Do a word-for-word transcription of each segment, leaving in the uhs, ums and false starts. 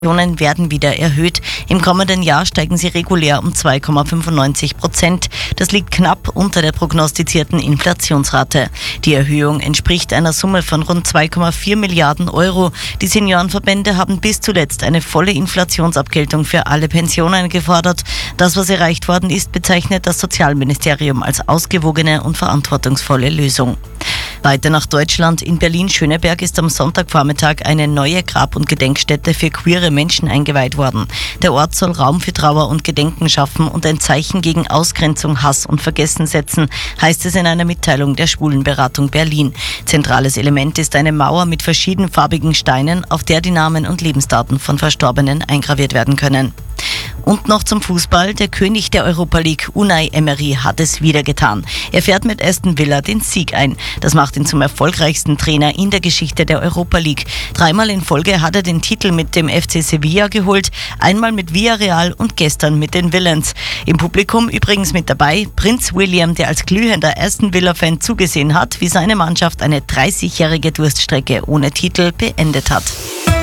werden wieder erhöht. Im kommenden Jahr steigen sie regulär um zwei Komma fünfundneunzig Prozent. Das liegt knapp unter der prognostizierten Inflationsrate. Die Erhöhung entspricht einer Summe von rund zwei Komma vier Milliarden Euro. Die Seniorenverbände haben bis zuletzt eine volle Inflationsabgeltung für alle Pensionen gefordert. Das, was erreicht worden ist, bezeichnet das Sozialministerium als ausgewogene und verantwortungsvolle Lösung. Weiter nach Deutschland. In Berlin-Schöneberg ist am Sonntagvormittag eine neue Grab- und Gedenkstätte für queere Menschen eingeweiht worden. Der Ort soll Raum für Trauer und Gedenken schaffen und ein Zeichen gegen Ausgrenzung, Hass und Vergessen setzen, heißt es in einer Mitteilung der Schwulenberatung Berlin. Zentrales Element ist eine Mauer mit verschiedenfarbigen Steinen, auf der die Namen und Lebensdaten von Verstorbenen eingraviert werden können. Und noch zum Fußball. Der König der Europa League, Unai Emery, hat es wieder getan. Er fährt mit Aston Villa den Sieg ein. Das macht ihn zum erfolgreichsten Trainer in der Geschichte der Europa League. Dreimal in Folge hat er den Titel mit dem F C Sevilla geholt, einmal mit Villarreal und gestern mit den Villains. Im Publikum übrigens mit dabei Prinz William, der als glühender Aston Villa-Fan zugesehen hat, wie seine Mannschaft eine dreißigjährige Durststrecke ohne Titel beendet hat.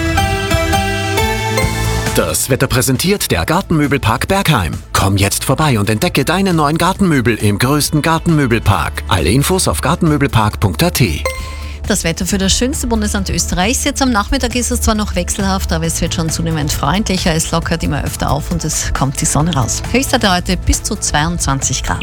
Das Wetter präsentiert der Gartenmöbelpark Bergheim. Komm jetzt vorbei und entdecke deine neuen Gartenmöbel im größten Gartenmöbelpark. Alle Infos auf gartenmöbelpark punkt a t. Das Wetter für das schönste Bundesland Österreichs. Jetzt am Nachmittag ist es zwar noch wechselhaft, aber es wird schon zunehmend freundlicher. Es lockert immer öfter auf und es kommt die Sonne raus. Höchstwerte heute bis zu zweiundzwanzig Grad.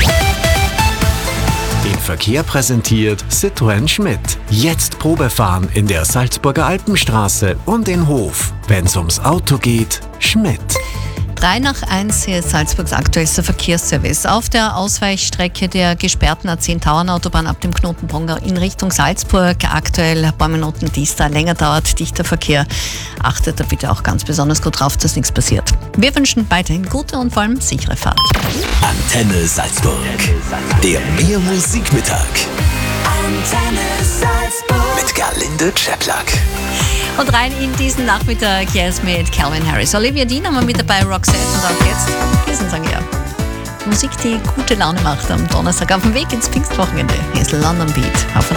Den Verkehr präsentiert Citroën Schmidt. Jetzt Probefahren in der Salzburger Alpenstraße und in Hof. Wenn's ums Auto geht, Schmidt. drei nach eins, hier ist Salzburgs aktuellster Verkehrsservice. Auf der Ausweichstrecke der gesperrten A zehn Tauernautobahn ab dem Knotenpunkt in Richtung Salzburg. Aktuell ein paar Minuten, die es da länger dauert, dichter Verkehr. Achtet da bitte auch ganz besonders gut drauf, dass nichts passiert. Wir wünschen weiterhin gute und vor allem sichere Fahrt. Antenne Salzburg. Der Mehr Musikmittag. Antenne Salzburg. Mit Gerlinde Czeplak. Und rein in diesen Nachmittag jetzt mit Calvin Harris. Olivia Dean haben wir mit dabei, Roxette und auch jetzt diesen Song hier. Musik, die gute Laune macht am Donnerstag auf dem Weg ins Pfingstwochenende. Hier ist London Beat auf